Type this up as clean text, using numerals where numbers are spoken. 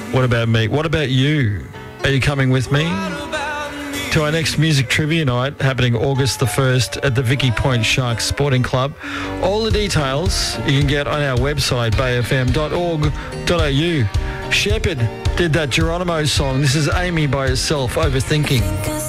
What about me? What about you? Are you coming with me to our next music trivia night happening August the 1st at the Vicky Point Sharks Sporting Club? All the details you can get on our website, bayfm.org.au. Shepherd did that Geronimo song. This is Amy by herself, Overthinking.